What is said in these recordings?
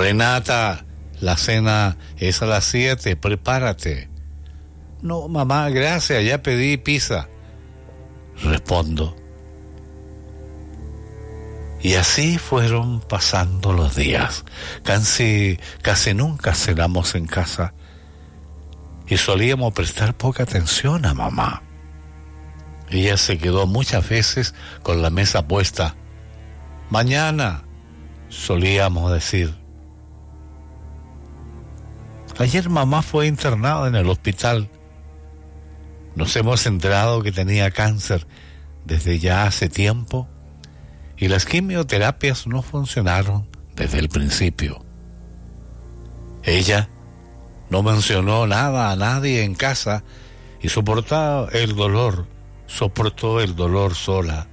Renata, la cena es a las 7, prepárate. No, mamá, gracias, ya pedí pizza. Respondo. Y así fueron pasando los días. Casi nunca cenamos en casa. Y solíamos prestar poca atención a mamá. Ella se quedó muchas veces con la mesa puesta. Mañana, solíamos decir. Ayer mamá fue internada en el hospital. Nos hemos enterado que tenía cáncer desde ya hace tiempo y las quimioterapias no funcionaron desde el principio. Ella no mencionó nada a nadie en casa y soportó el dolor sola.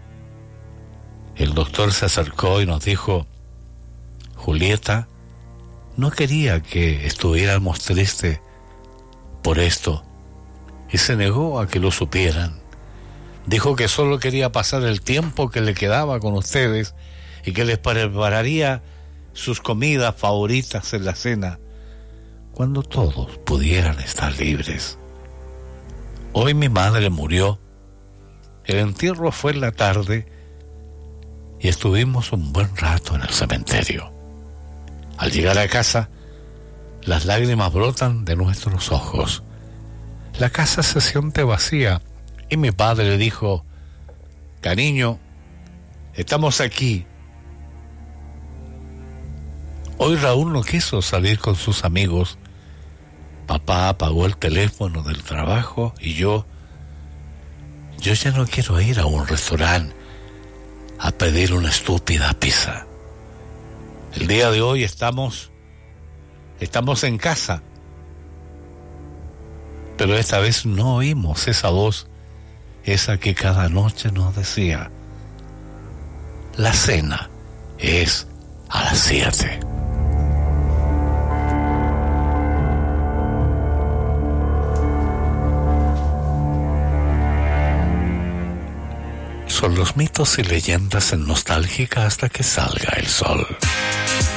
El doctor se acercó y nos dijo: Julieta no quería que estuviéramos tristes por esto y se negó a que lo supieran. Dijo que solo quería pasar el tiempo que le quedaba con ustedes y que les prepararía sus comidas favoritas en la cena cuando todos pudieran estar libres. Hoy mi madre murió. El entierro fue en la tarde y estuvimos un buen rato en el cementerio. Al llegar a casa, las lágrimas brotan de nuestros ojos. La casa se siente vacía y mi padre le dijo: cariño, estamos aquí. Hoy Raúl no quiso salir con sus amigos. Papá apagó el teléfono del trabajo y yo ya no quiero ir a un restaurante a pedir una estúpida pizza. El día de hoy estamos en casa, pero esta vez no oímos esa voz, esa que cada noche nos decía: la cena es a las 7. Son los mitos y leyendas en Nostálgica hasta que salga el sol.